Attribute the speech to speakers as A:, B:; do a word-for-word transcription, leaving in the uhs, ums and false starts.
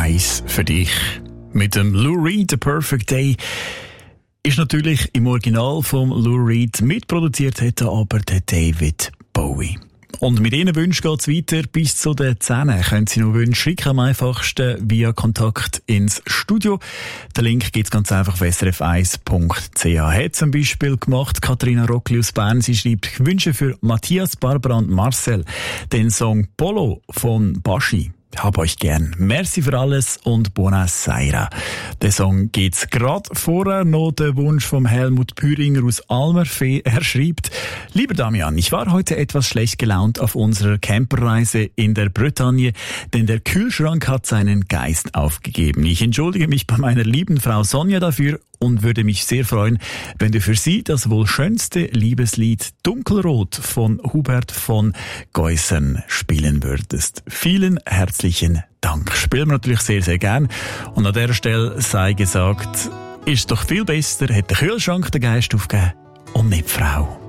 A: eins für dich. Mit dem Lou Reed, The Perfect Day, ist natürlich im Original vom Lou Reed mitproduziert, hätte aber der David Bowie. Und mit Ihren Wünschen geht es weiter bis zu den zehn. Können Sie noch Wünsche schicken, am einfachsten via Kontakt ins Studio. Den Link gibt es ganz einfach auf s r f eins punkt c h. Hat zum Beispiel gemacht Katharina Rockli aus Bern. Sie schreibt, ich wünsche für Matthias, Barbara und Marcel den Song Polo von Baschi. Hab euch gern. Merci für alles und buona sera. Der Song geht's gerade vorher noch der Wunsch vom Helmut Püringer aus Almerfee. Er schreibt, lieber Damian, ich war heute etwas schlecht gelaunt auf unserer Camperreise in der Bretagne, denn der Kühlschrank hat seinen Geist aufgegeben. Ich entschuldige mich bei meiner lieben Frau Sonja dafür und würde mich sehr freuen, wenn du für sie das wohl schönste Liebeslied Dunkelrot von Hubert von Geusern spielen würdest. Vielen herzlichen Dank. Spielen wir natürlich sehr, sehr gern. Und an dieser Stelle sei gesagt, ist doch viel besser, hat der Kühlschrank den Geist aufgegeben und nicht die Frau.